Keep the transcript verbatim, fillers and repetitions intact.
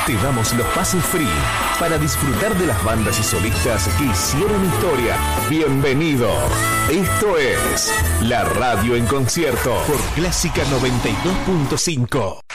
Te damos los pases free para disfrutar de las bandas y solistas que hicieron historia. Bienvenido. Esto es La Radio en Concierto por Clásica noventa y dos punto cinco.